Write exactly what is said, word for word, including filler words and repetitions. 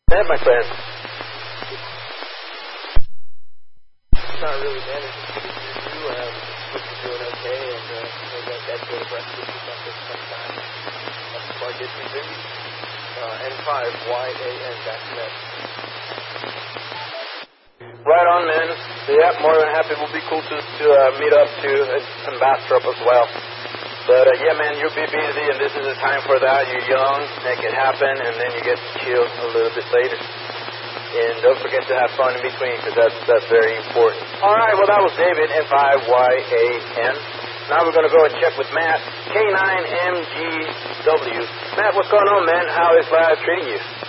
That, my friend. It's not really managing to do. Um, which is doing okay, and uh, maybe I've got to go to breakfast or something sometime. That's why I get me busy. Uh, N five Y A N dot net. Right on, man. Yeah, more than happy. We'll be cool to to uh, meet up to uh, and Bastrop as well. But uh, yeah, man, you'll be busy, and this is the time for that. You're young, make it happen, and then you get to chill a little bit later. And don't forget to have fun in between, because that's that's very important. All right, well, that was David, F I Y A N. Now we're going to go and check with Matt, K nine M G W. Matt, what's going on, man? How is life treating you?